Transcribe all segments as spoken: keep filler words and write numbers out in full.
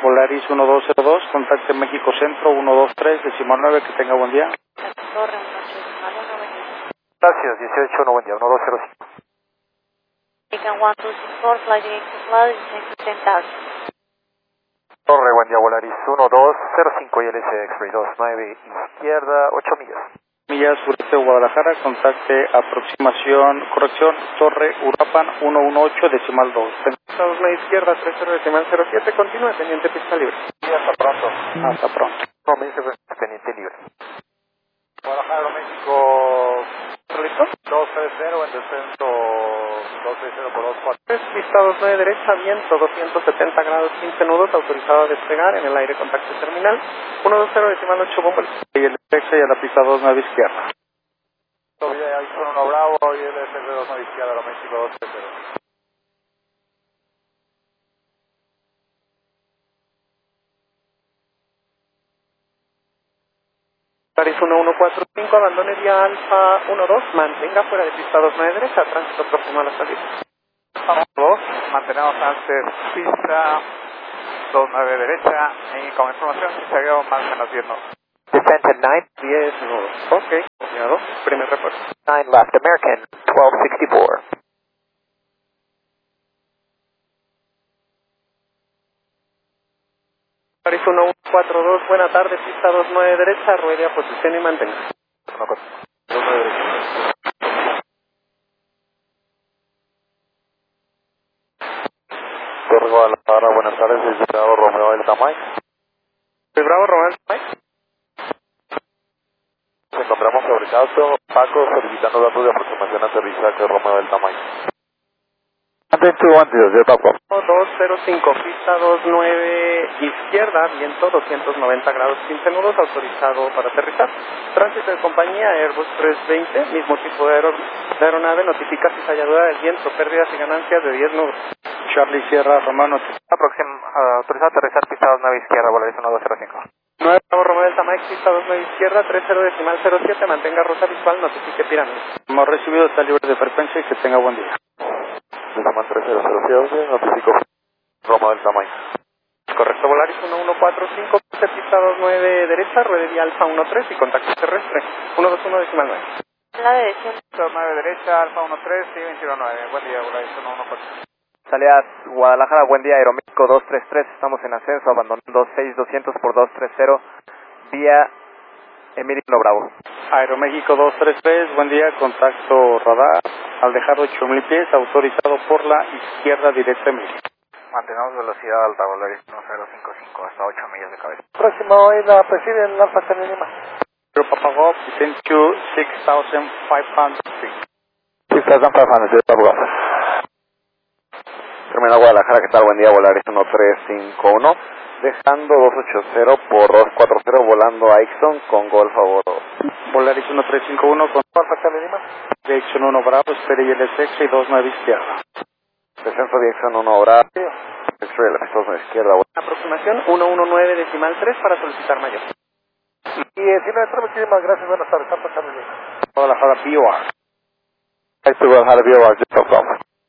Volaris uno dos cero dos, contacte México Centro uno dos tres, decimal nueve, que tenga buen día. Torre uno ocho decimal uno, buen día. Gracias, dieciocho uno, buen día, uno dos cero cinco. Beacon one two six four, flight direct to Florida, descend to ten thousand. Torre, buen día, Volaris uno dos cero cinco y L S X-Ray dos nueve, izquierda, ocho millas. Millas sureste de Guadalajara, contacte aproximación, corrección, Torre Uruapan uno uno ocho, decimal dos. Estados Unidos izquierda, tres cero decimal cero siete, continúa, teniente pista libre. Y hasta pronto. Hasta pronto. No, me dice teniente libre. Guadalajara, México, ¿listo? dos tres cero, en descenso dos seis cero por dos cuatro. Pista dos nueve derecha, viento doscientos setenta grados, quince nudos, autorizado a despegar, en el aire contacto terminal, uno dos cero decimal ocho, bomba. Y el derecha y a la pista dos nueve izquierda. Todavía hay son uno Bravo y L S X dos nueve izquierda, Aeroméxico dos tres cero. Paris uno uno cuatro cinco, abandone vía Alfa uno dos, mantenga fuera de pista dos nueve derecha, tránsito próximo a la salida. dos, mantenemos antes pista dos nueve derecha y con información que se vio más o menos diez nudos. Descent at nine. diez nudos. Ok, cuidado, primer refuerzo. nine left, American twelve sixty-four. Paris uno uno cuatro dos, buena tarde, pista dos nueve derecha, ruede a posición y mantenga. Torre Guadalajara, buenas tardes, desde Bravo Romeo del Tamay. ¿De Bravo Román? Nos encontramos sobre Castro, Paco, solicitando datos de aproximación de aterrizaje Romeo del Tamaño. dos cero cinco, pista dos nueve izquierda, viento doscientos noventa grados, quince nudos, autorizado para aterrizar. Tránsito de compañía Airbus trescientos veinte, mismo tipo de, aer de aeronave, notifica cizalladura del viento, pérdidas y ganancias de diez nudos. Charlie Sierra Romano. Aproxim, uh, autorizado a aterrizar pista dos nueve izquierda, Volaris uno dos cero cinco. nueve Bravo Romeo del Tamayo, pista dos nueve izquierda, tres cero decimal cero siete, mantenga ruta visual, notifique pirámide. Hemos recibido, está libre de frecuencia y que tenga buen día. Decimal tres cero cero siete, notifico Romeo del Tamayo. Correcto, Volaris uno uno cuatro cinco, pista dos nueve derecha, ruede vía Alfa uno tres y contacto terrestre, uno dos uno decimal nueve. La de desciende. dos nueve derecha, Alfa uno tres y veintiuno nueve. Buen día, Volaris uno uno cuatro. Salidas Guadalajara, buen día, Aeroméxico dos tres tres, estamos en ascenso, abandonando seis doscientos por dos tres cero, vía Emilio Bravo. Aeroméxico dos tres tres, buen día, contacto radar, al dejar ocho mil pies, autorizado por la izquierda directa Emilio. Mantenemos velocidad alta, Volaris uno cero cinco cinco, hasta ocho millas de cabeza. Próximo hoy la preside en Alfa Lima. Papagov, descend to six thousand five hundred feet. six thousand five hundred, Papagov. Terminal Guadalajara, ¿qué tal? Buen día, Volaris uno tres cinco uno, dejando dos ochenta por dos cuatro cero, volando a Ixon con Golf a bordo. Volaris uno tres cinco uno con Alfa Lima. Direction uno Bravo, espere y L S X y dos nueve izquierda. Descenso dirección uno Bravo, X-Ray, la pista dos nueve izquierda. Aproximación uno uno nueve decimal tres para solicitar mayor. Y encima de muchísimas gracias, buenas tardes, Alfa Lima. Guadalajara B O R. Este Guadalajara, B O R, just off.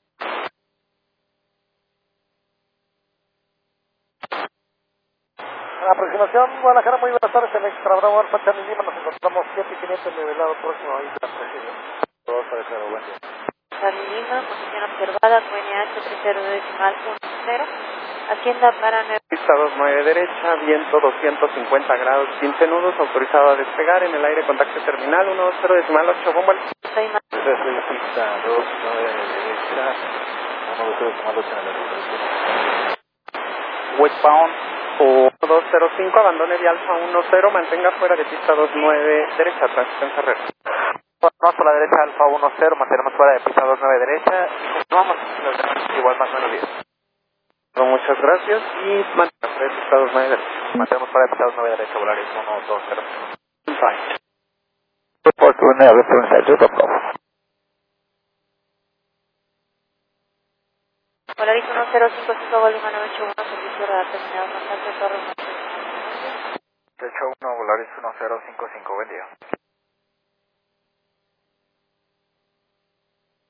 Aproximación Guadalajara, muy buenas tardes, en Extra Bravo Alfa Charlie Lima, nos encontramos siete mil quinientos nivelado próximo a Isla Presidio. dos tres cero, buen día. Charlie Lima, posición observada, Q N H tres cero decimal uno cero, Hacienda para nueve. Pista dos nueve derecha, viento doscientos cincuenta grados, quince nudos, autorizado a despegar, en el aire contacto terminal, uno dos cero decimal ocho, bomba. Soy más. Pista dos nueve derecha, uno dos cero decimal ocho en el aeropuerto. Westbound uno dos cero cinco, abandone de Alfa uno cero, mantenga fuera de pista dos nueve derecha, tránsito en carrera. Vamos por la derecha Alfa uno cero, mantenemos fuera de pista dos nueve derecha, vamos igual más o menos diez. Bueno, muchas gracias y mantenga fuera de pista dos nueve derecha. Mantenemos fuera de pista dos nueve derecha, Volaris uno dos cero. right. Report to an air from Central Bravo. Volaris uno cero cinco cinco, Bolima nueve ocho uno, servicio radar terminado, contacto Torre uno ocho uno, Volaris uno cero cinco cinco, buen día.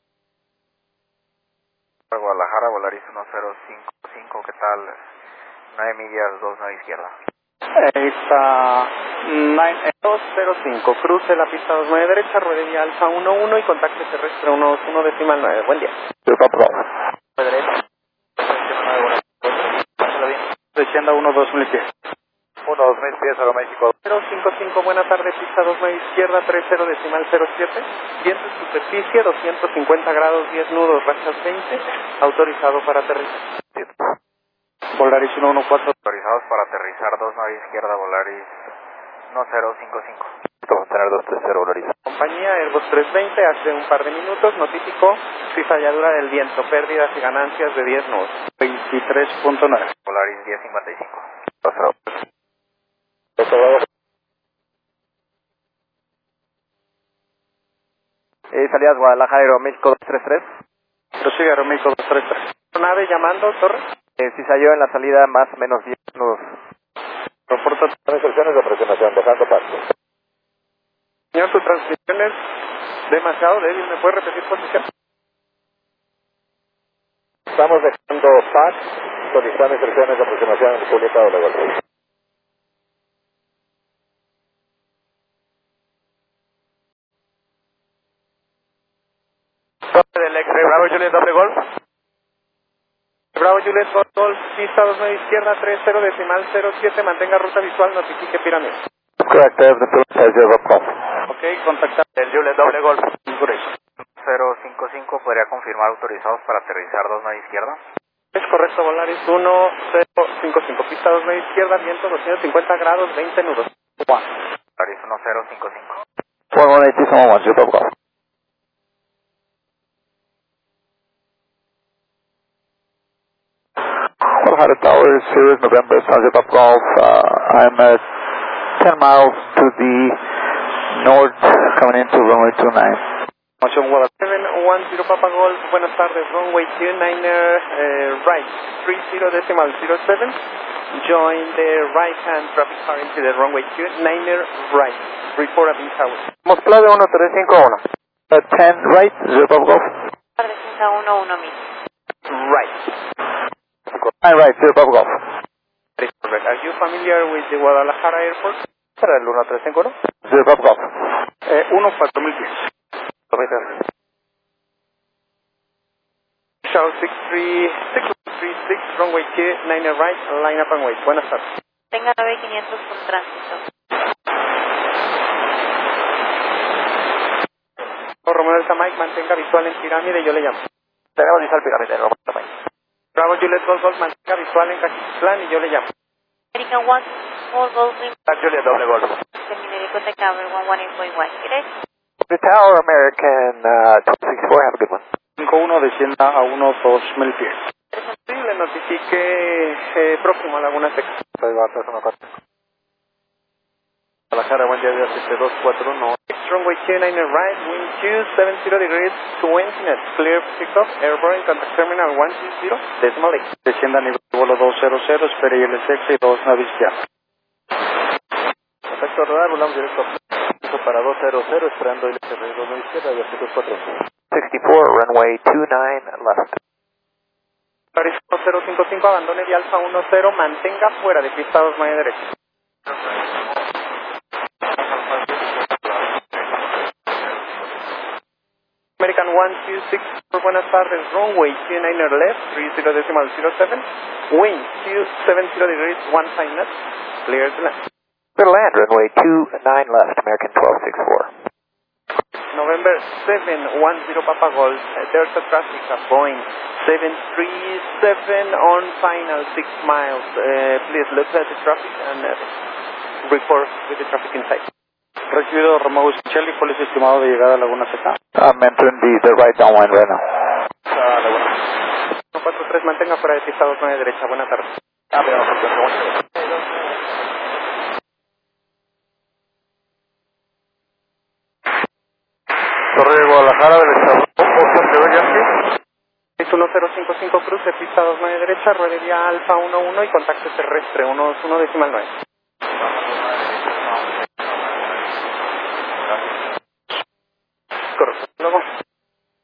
Guadalajara, Volaris uno cero cinco cinco, ¿qué tal? nueve millas, dos nueve izquierda. Está dos cero cinco, cruce la pista dos nueve derecha, ruede vía alfa uno uno y contacto terrestre uno uno decimal nueve. Buen día. Descienda uno dos mil pies. uno dos mil pies, Aeroméxico. cero cinco cinco, buena tarde, pista dos nueve izquierda, tres cero decimal cero siete. Viento en superficie, doscientos cincuenta grados, diez nudos, rachas veinte. Autorizado para aterrizar. Volaris uno uno cuatro. Autorizados para aterrizar, dos nueve izquierda, Volaris uno cero cinco cinco. Vamos a tener dos tres cero, Volaris. Compañía Airbus trescientos veinte, hace un par de minutos notificó cizalladura del viento, pérdidas y ganancias de diez nudos. veintitrés punto nueve. Volaris diez cincuenta y cinco. Eh, salidas Guadalajara, Aeroméxico dos tres tres. Prosigue Aeroméxico dos tres tres. Nave llamando, Torre. Eh, si salió en la salida más o menos diez nudos. Reporta instrucciones de aproximación, dejando paso. Señor, su transmisión es demasiado débil, ¿me puede repetir posición? Estamos dejando paz, solicitando instrucciones de aproximación de Julieta doble golpe. Del X-Ray Bravo Juliet doble golf. Bravo Juliet Golf, pista dos nueve izquierda, tres cero decimal cero siete, mantenga ruta visual, notifique pirámide. Correct, I have the full size of golf. Ok, contactar El Juliet doble golf. cero cinco cinco, ¿podría confirmar autorizados para aterrizar dos nueve izquierda? Es correcto, Volaris uno cero cinco cinco, pista dos nueve izquierda, viento doscientos cincuenta grados, veinte nudos. Volaris uno cero cinco cinco. cuatro uno ocho, one, zero, golf. Guadalajara Tower, Sirius November, Sunset Up Golf. Uh, I'm at ten miles to the north, coming into runway two nine. seven one zero Papa Golf, buenas tardes, runway two niner, uh, right, three zero decimal zero seven. Join the right hand traffic car into the runway two niner, right. Report a tower. Mosplade uno tres cinco uno. Uh, ten right, zero Papa Golf. Descienda uno uno mil. Right. nine right, zero Papa Golf. That is correct. Are you familiar with the Guadalajara Airport? Para el uno tres cinco uno. zero Papa Golf. eh, uno cuatro mil pies. Shell six three six, runway two niner right, line up and wait. Buenas tardes. Tenga nueve quinientos con tránsito. Romeo Delta Mike, mantenga visual en pirámide, yo le llamo. Tenemos visual pirámide, Romeo Delta Mike. Bravo Juliet Golf Golf, mantenga visual en Cachitlán y yo le llamo. American one, small Goldwing, Juliet doble golf. terminated contact tower one one eight point one. Direct. The Tower American uh, twelve sixty-four, have a good one. cinco uno, descienda a uno dos mil pies. Sí, le notifique eh, próximo a Laguna Seca. Guadalajara, buen día, de siete dos cuatro uno. Runway two niner right, wind two seventy degrees, twenty knots, clear pickup, airborne, contact terminal one two zero, decimal eight. Descienda a nivel de vuelo dos cero cero, espere I L S X y dos nueve izquierda. Contacto radar, volamos directo para dos cero cero, esperando I L S X dos nueve izquierda y dos cuatro uno. sixty-four, runway two nine left. Paris cero cinco cinco, abandone de Alfa uno cero, mantenga fuera de pista dos nueve derecha. American one two six, buenas tardes, runway two niner left, three zero decimal zero seven, wind two seventy degrees, one five knots, clear to land. Clear to land, runway two nine left, American twelve sixty-four. November seven one zero Papa Golf, uh, there's a traffic at Boeing seven three seven on final six miles. Uh, please look at the traffic and uh, report with the traffic inside. Recibido Romeo Chelly, ¿cuál es estimado de llegada a Laguna Seca? I'm entering the, the right downwind right now. Ah, Laguna. uno cuatro tres, mantenga fuera de pista dos nueve derecha, buena tarde. Ah, pero no, Torre Guadalajara del Estado, Oscar Yankee. Es uno cero cinco cinco cruce, pista dos nueve derecha, ruede vía Alfa uno uno y contacto terrestre uno dos uno decimal nueve. Correcto. Luego,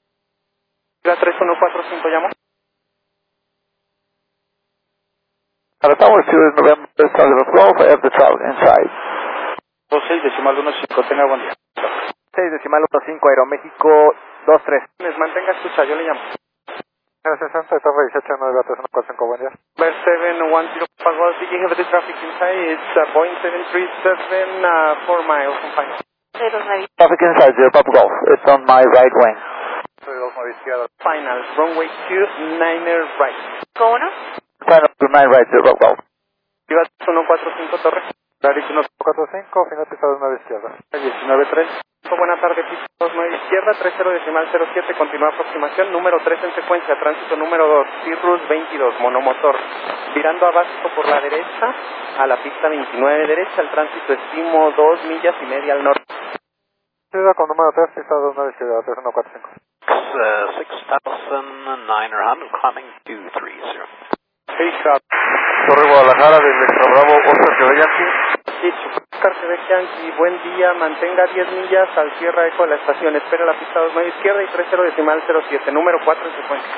la tres uno cuatro cinco llamo. Para Tower two is November South Golf, I have the travel inside. dos seis decimal uno cinco, tenga buen día. seis decimal uno cinco, Aeroméxico dos tres. Les mantenga escucha, yo le llamo. sesenta, Tower dieciocho nueve tres uno cuatro cinco, buen día. Ver seven one zero Pagos, speaking heavy traffic inside, it's uh, Boeing seven three seven, uh, four miles from final. cero nueve. Traffic inside, zero Papa Golf. It's on my right wing. dos nueve izquierda. Final, runway two, niner right. ¿Con uno? Final to nine right, zero Papa Golf. Viva uno cuatro cinco Torre. Clarice uno cuatro cinco, final pista dos nueve izquierda. diecinueve tres. Buenas tardes, pista dos nueve izquierda, tres cero decimal cero siete, continúa aproximación, número tres en secuencia, tránsito número dos, Cirrus veintidós, monomotor, virando a básico por la derecha, a la pista veintinueve derecha, el tránsito estimo dos millas y media al norte. Ciudad con número tres, pista dos nueve izquierda, tres uno cuatro cinco. Uh, six thousand nine hundred, climbing two three zero. seis K. Torre Guadalajara, desde Extra Bravo, Oscar Quevedo. Sí, Oscar Quebec Yankee, buen día, mantenga diez millas al Sierra Eco de la estación, espera la pista dos nueve izquierda y tres cero decimal cero siete, número cuatro en secuencia.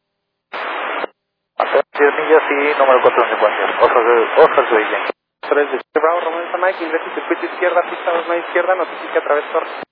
diez millas y número cuatro en secuencia. Oscar, Oscar Quebec Yankee. tres de Bravo, Román Mike, ingresa y circuito izquierda, pista dos nueve izquierda, notifica a través torre.